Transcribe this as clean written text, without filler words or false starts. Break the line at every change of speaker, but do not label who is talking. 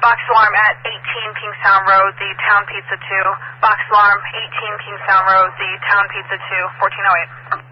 Box alarm at 18 Kingstown Road, the Town Pizza 2. Box alarm 18 Kingstown Road, the Town Pizza 2, 1408.